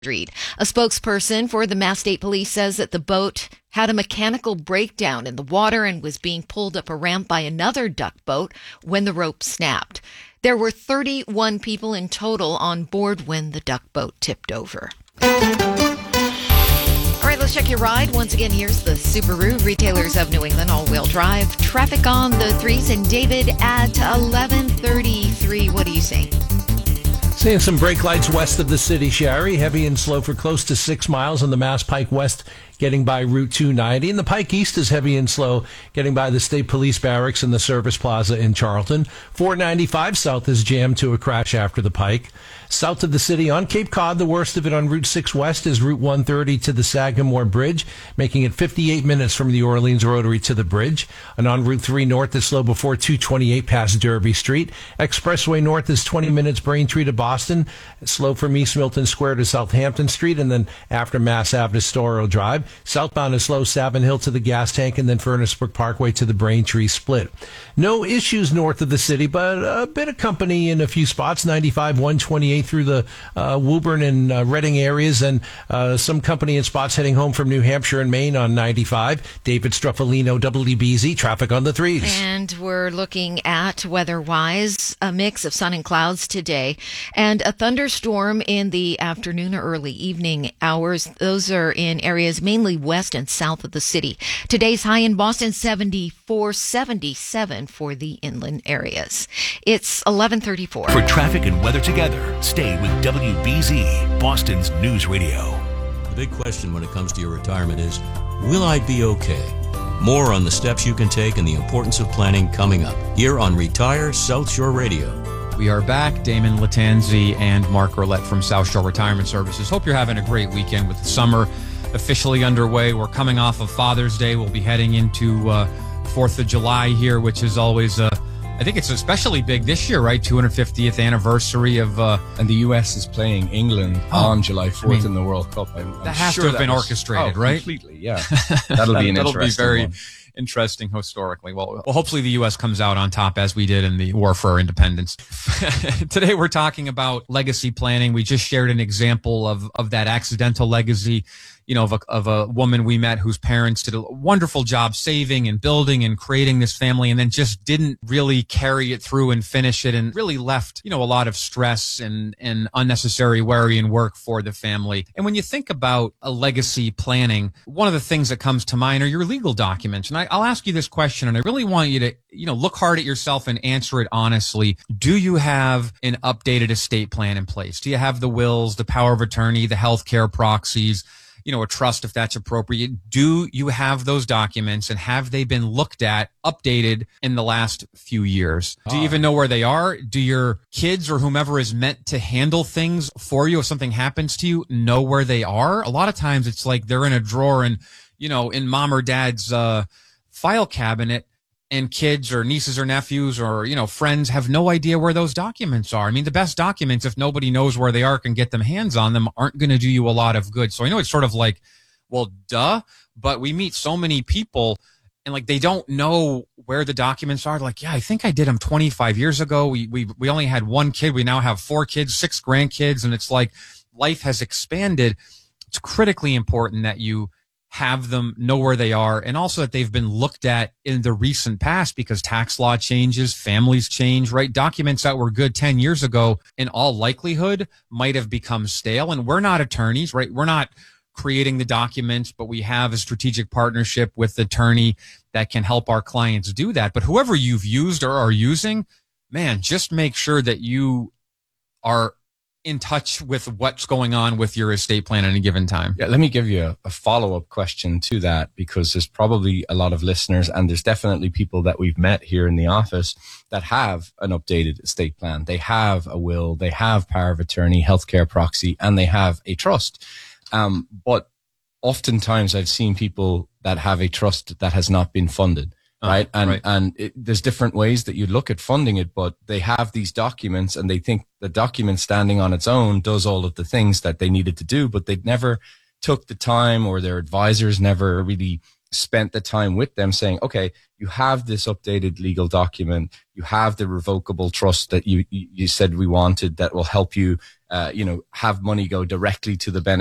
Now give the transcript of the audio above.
Street. A spokesperson for the Mass State Police says that the boat had a mechanical breakdown in the water and was being pulled up a ramp by another duck boat when the rope snapped. There were 31 people in total on board when the duck boat tipped over. All right, let's check your ride. Once again, here's the Subaru Retailers of New England all-wheel drive. Traffic on the 3s. And David, at 11:33, what do you say? Seeing some brake lights west of the city, Shari. Heavy and slow for close to 6 miles on the Mass Pike West, getting by Route 290. And the Pike East is heavy and slow, getting by the State Police Barracks and the Service Plaza in Charlton. 495 south is jammed to a crash after the Pike. South of the city on Cape Cod, the worst of it on Route 6 West is Route 130 to the Sagamore Bridge, making it 58 minutes from the Orleans Rotary to the bridge. And on Route 3 North is slow before 228 past Derby Street. Expressway North is 20 minutes Braintree to Boston, slow from East Milton Square to Southampton Street, and then after Mass Ave to Storrow Drive. Southbound is slow Savin Hill to the gas tank, and then Furnace Brook Parkway to the Braintree Split. No issues north of the city, but a bit of company in a few spots. 95, 128 through the Woburn and Reading areas, and some company in spots heading home from New Hampshire and Maine on 95. David Struffolino, WDBZ, traffic on the 3s. And we're looking at weather-wise, a mix of sun and clouds today, and a thunderstorm in the afternoon or early evening hours. Those are in areas mainly west and south of the city. Today's high in Boston, 74, 77 for the inland areas. It's 11:34. For traffic and weather together, stay with WBZ, Boston's News Radio. The big question when it comes to your retirement is, will I be okay? More on the steps you can take and the importance of planning coming up here on Retire South Shore Radio. We are back. Damon Latanzi and Mark Roulette from South Shore Retirement Services. Hope you're having a great weekend with the summer officially underway. We're coming off of Father's Day. We'll be heading into 4th of July here, which is always, I think it's especially big this year, right? 250th anniversary of... and the U.S. is playing England on July 4th in the World Cup. I'm that has sure to have been orchestrated, right? Completely, yeah. That'll be an interesting very one. Interesting historically. Well, hopefully the U.S. comes out on top as we did in the War for Our Independence. Today we're talking about legacy planning. We just shared an example of that accidental legacy, you know, of a woman we met whose parents did a wonderful job saving and building and creating this family, and then just didn't really carry it through and finish it, and really left, you know, a lot of stress and unnecessary worry and work for the family. And when you think about a legacy planning, one of the things that comes to mind are your legal documents. And I'll ask you this question, and I really want you to, you know, look hard at yourself and answer it honestly. Do you have an updated estate plan in place? Do you have the wills, the power of attorney, the healthcare proxies, you know, a trust if that's appropriate? Do you have those documents, and have they been looked at, updated in the last few years? Do you even know where they are? Do your kids or whomever is meant to handle things for you if something happens to you know where they are? A lot of times it's like they're in a drawer and, you know, in mom or dad's file cabinet, and kids or nieces or nephews or, you know, friends have no idea where those documents are. I mean, the best documents, if nobody knows where they are, can get them hands on them, aren't going to do you a lot of good. So I know it's sort of like, well, duh, but we meet so many people and like they don't know where the documents are. Like, yeah, I think I did them 25 years ago. We only had one kid. We now have 4 kids, 6 grandkids. And it's like life has expanded. It's critically important that you have them, know where they are, and also that they've been looked at in the recent past, because tax law changes, families change, right? Documents that were good 10 years ago, in all likelihood, might have become stale. And we're not attorneys, right? We're not creating the documents, but we have a strategic partnership with the attorney that can help our clients do that. But whoever you've used or are using, man, just make sure that you are in touch with what's going on with your estate plan at any given time. Yeah, let me give you a follow-up question to that, because there's probably a lot of listeners, and there's definitely people that we've met here in the office that have an updated estate plan. They have a will, they have power of attorney, healthcare proxy, and they have a trust. But oftentimes I've seen people that have a trust that has not been funded. Right. And there's different ways that you look at funding it, but they have these documents and they think the document standing on its own does all of the things that they needed to do, but they never took the time, or their advisors never really spent the time with them saying, okay, you have this updated legal document, you have the revocable trust that you said we wanted that will help you, have money go directly to the